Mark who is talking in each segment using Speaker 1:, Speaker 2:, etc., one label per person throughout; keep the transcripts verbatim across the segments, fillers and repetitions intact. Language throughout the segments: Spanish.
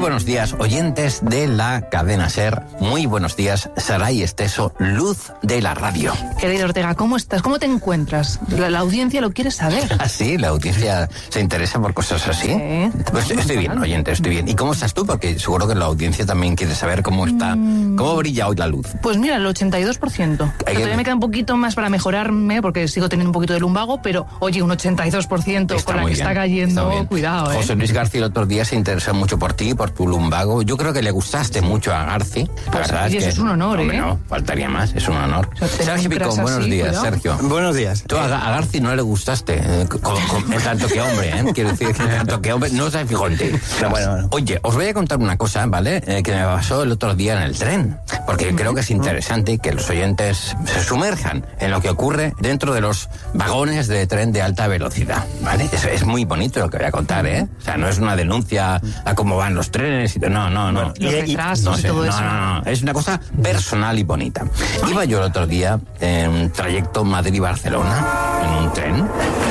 Speaker 1: buenos días, oyentes de la cadena SER. Muy buenos días, Saray Esteso, luz de la radio.
Speaker 2: Querido Ortega, ¿cómo estás? ¿Cómo te encuentras? La, la audiencia lo quiere saber.
Speaker 1: ¿Ah, sí? ¿La audiencia se interesa por cosas así?
Speaker 2: Sí.
Speaker 1: Pues estoy bien, oyente, estoy bien. ¿Y cómo estás tú? Porque seguro que la audiencia también quiere saber cómo está, mm. cómo brilla hoy la luz.
Speaker 2: Pues mira, el ochenta y dos por ciento. Que... Todavía me queda un poquito más para mejorarme, porque sigo teniendo un poquito de lumbago, pero oye, un ochenta y dos por ciento está con la que bien. Está cayendo, está cuidado, ¿eh?
Speaker 1: José Luis García el otro día se interesó mucho por ti, por tu lumbago. Yo creo que le gustaste mucho a Garci. La
Speaker 2: pues,
Speaker 1: verdad
Speaker 2: oye,
Speaker 1: es que...
Speaker 2: eso es un honor,
Speaker 1: hombre,
Speaker 2: ¿eh?
Speaker 1: No, faltaría más, es un honor. O sea, Sergio Picón, buenos
Speaker 2: así,
Speaker 1: días,
Speaker 2: cuidado.
Speaker 1: Sergio.
Speaker 3: Buenos días.
Speaker 1: Tú a, a Garci no le gustaste, eh, con, con, en tanto que hombre, ¿eh? Quiero decir que en tanto que hombre no se fijó en ti.
Speaker 3: No, bueno, bueno.
Speaker 1: Oye, os voy a contar una cosa, ¿vale? Eh, que me pasó el otro día en el tren, porque creo que es interesante que los oyentes se sumerjan en lo que ocurre dentro de los vagones de tren de alta velocidad, ¿vale? Es, es muy bonito lo que voy a contar, ¿eh? O sea, no es una denuncia a cómo van los trenes, y, no, no, no.
Speaker 2: Los retrasos
Speaker 1: no,
Speaker 2: y todo
Speaker 1: no,
Speaker 2: eso.
Speaker 1: No, no, no, es una cosa personal y bonita. Iba yo el otro día en un trayecto Madrid-Barcelona, en un tren.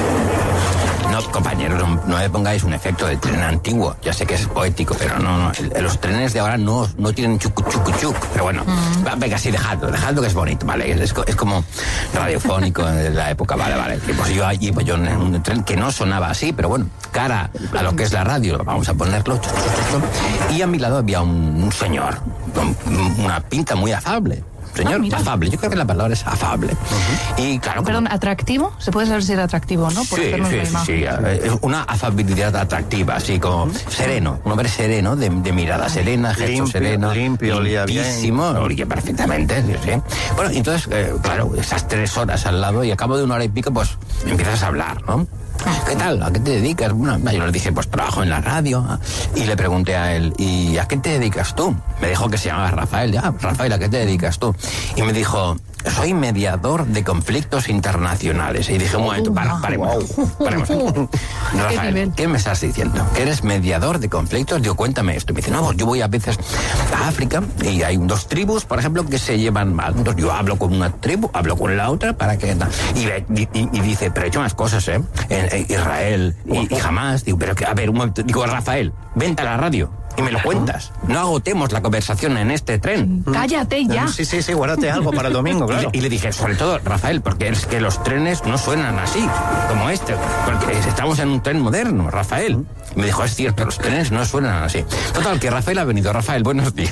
Speaker 1: No, compañeros, no, no me pongáis un efecto de tren antiguo. Ya sé que es poético, pero no, no. El, los trenes de ahora no, no tienen chucu, chucu, chuc. Pero bueno, mm. va, venga, sí, dejadlo, dejadlo que es bonito, ¿vale? Es, es como radiofónico de la época, vale, vale. Y pues yo allí, pues yo en un tren que no sonaba así, pero bueno, cara a lo que es la radio, vamos a ponerlo. Chu, chu, chu, chu. Y a mi lado había un, un señor con una pinta muy afable. Señor, ah, afable, yo creo que la palabra es afable. Uh-huh. Y claro,
Speaker 2: Perdón,
Speaker 1: como...
Speaker 2: ¿atractivo? ¿Se puede saber si era atractivo, no? Por
Speaker 1: sí, sí, sí, sí, es una afabilidad atractiva, así como uh-huh. sereno, un hombre sereno, de, de mirada serena, gesto
Speaker 3: limpio,
Speaker 1: sereno,
Speaker 3: limpio,
Speaker 1: limpísimo, olía perfectamente, sí, sí. Bueno, entonces, eh, claro, esas tres horas al lado y a cabo de una hora y pico, pues empiezas a hablar, ¿no? ¿Qué tal? ¿A qué te dedicas? Bueno, yo le dije, pues trabajo en la radio. Y le pregunté a él, ¿y a qué te dedicas tú? Me dijo que se llamaba Rafael. Ya, Rafael, ¿a qué te dedicas tú? Y me dijo, soy mediador de conflictos internacionales. Y dije, un momento, para, paremos, paremos aquí. Rafael, ¿qué me estás diciendo? ¿Que eres mediador de conflictos? Digo, cuéntame esto. Y me dice, no, yo voy a veces a África y hay dos tribus, por ejemplo, que se llevan mal. Entonces yo hablo con una tribu, hablo con la otra, para que... Y, y, y dice, pero he hecho más cosas, ¿eh? En, en Israel y, y jamás. Digo, pero que, a ver, un momento. Digo, Rafael, vente a la radio y me lo cuentas. No agotemos la conversación en este tren.
Speaker 2: Cállate ya.
Speaker 3: Sí, sí, sí, guárdate algo para el domingo, claro.
Speaker 1: Y, y le dije, sobre todo, Rafael, porque es que los trenes no suenan así, como este, porque estamos en un tren moderno, Rafael. Y me dijo, es cierto, los trenes no suenan así. Total, que Rafael ha venido. Rafael, buenos días.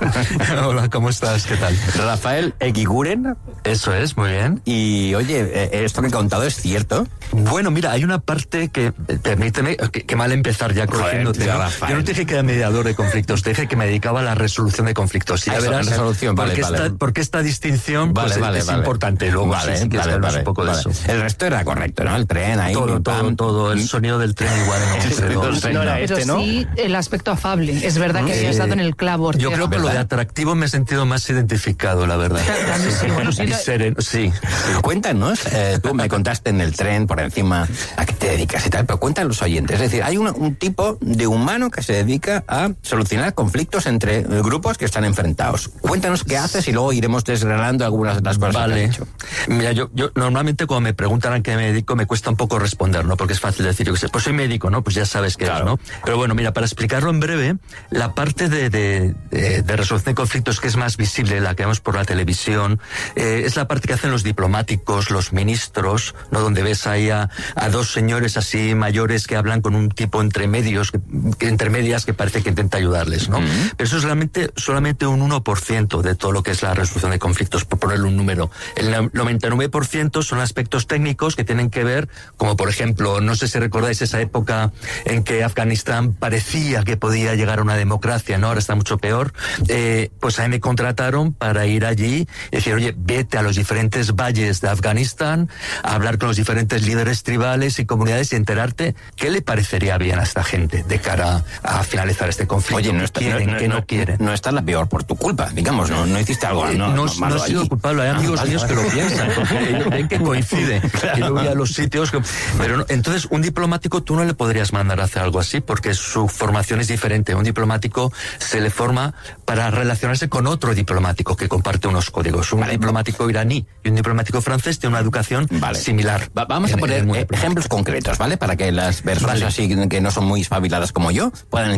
Speaker 4: Hola, ¿cómo estás? ¿Qué tal?
Speaker 1: Rafael Eguiguren.
Speaker 4: Eso es, muy bien.
Speaker 1: Y, oye, ¿esto que he contado es cierto?
Speaker 4: Bueno, mira, hay una parte que, permíteme, que, que mal empezar ya corrigiéndote. ¿No? Yo no te dije que era mediador de conflictos, te dije que me dedicaba a la resolución de conflictos. Y ya verás
Speaker 1: resolución, vale,
Speaker 4: porque,
Speaker 1: vale.
Speaker 4: esta, porque esta distinción
Speaker 1: vale,
Speaker 4: pues,
Speaker 1: vale,
Speaker 4: es
Speaker 1: vale.
Speaker 4: importante. Luego,
Speaker 1: vale,
Speaker 4: si
Speaker 1: vale, vale,
Speaker 4: un poco
Speaker 1: vale.
Speaker 4: de eso.
Speaker 1: El resto era correcto, ¿no? El tren ahí.
Speaker 4: Todo, todo,
Speaker 1: pam.
Speaker 4: todo. El sonido del tren igual. No,
Speaker 3: no, no era este, ¿no?
Speaker 2: Pero sí, el aspecto afable. Es verdad que
Speaker 4: eh,
Speaker 2: habías dado en el clavo, Ortega.
Speaker 4: Yo creo que lo de atractivo me he sentido más identificado, la verdad.
Speaker 2: Sí, sí, bueno, sí,
Speaker 4: y sereno, sí, sí.
Speaker 1: Cuéntanos, eh, tú me contaste en el tren por encima a qué te dedicas y tal, pero cuéntanos los oyentes. Es decir, hay un, un tipo de humano que se dedica a solucionar conflictos entre grupos que están enfrentados. Cuéntanos qué haces y luego iremos desgranando algunas de las cosas
Speaker 4: vale.
Speaker 1: que has hecho.
Speaker 4: Mira, yo, yo normalmente cuando me preguntan a qué me dedico me cuesta un poco responder, ¿no? Porque es fácil decir, yo qué sé, pues soy médico, ¿no? Pues ya sabes qué
Speaker 1: claro.
Speaker 4: es, ¿no? Pero bueno, mira, para explicarlo en breve, la parte de, de, de, de resolución de conflictos que es más visible, la que vemos por la televisión, eh, es la parte que hacen los diplomáticos, los ministros, ¿no? Donde ves ahí a, a dos señores así mayores que hablan con un tipo entre medios, que, que entre medias que parece que intenta ayudarles, ¿no? Mm-hmm. Pero eso es realmente solamente un uno por ciento de todo lo que es la resolución de conflictos, por ponerle un número. El noventa y nueve por ciento son aspectos técnicos que tienen que ver, como por ejemplo, no sé si recordáis esa época en que Afganistán parecía que podía llegar a una democracia, ¿no? Ahora está mucho peor. Eh, pues a mí me contrataron para ir allí y decir, oye, vete a los diferentes valles de Afganistán, a hablar con los diferentes líderes tribales y comunidades y enterarte qué le parecería bien a esta gente de cara a finalizar este conflicto.
Speaker 1: Oye, no está,
Speaker 4: ¿Qué quieren,
Speaker 1: no,
Speaker 4: qué
Speaker 1: no,
Speaker 4: no quieren?
Speaker 1: No está la peor por tu culpa, digamos, no, no hiciste algo
Speaker 4: eh,
Speaker 1: no,
Speaker 4: no,
Speaker 1: no,
Speaker 4: no he sido
Speaker 1: allí.
Speaker 4: culpable, hay amigos
Speaker 1: ah,
Speaker 4: míos
Speaker 1: vale,
Speaker 4: que
Speaker 1: vale.
Speaker 4: lo piensan, porque ven que coincide. Claro. Y yo voy a los sitios que... Pero no, entonces, un diplomático tú no le podrías mandar a hacer algo así, porque su formación es diferente. Un diplomático se le forma para relacionarse con otro diplomático que comparte unos códigos. Un vale. diplomático iraní y un diplomático francés tienen una educación vale. similar.
Speaker 1: Va, vamos en, a poner ejemplos concretos, ¿vale? Para que las personas vale. así que no son muy espabiladas como yo puedan entenderlo.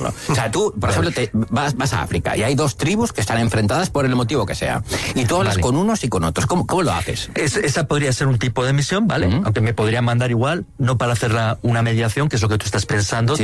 Speaker 1: ejemplo. O sea, tú, por ejemplo, te vas, vas a África y hay dos tribus que están enfrentadas por el motivo que sea. Y tú hablas vale. con unos y con otros. ¿Cómo, cómo lo haces?
Speaker 4: Es, esa podría ser un tipo de misión, ¿vale? Uh-huh. Aunque me podría mandar igual, no para hacer la, una mediación, que es lo que tú estás pensando,
Speaker 1: sí.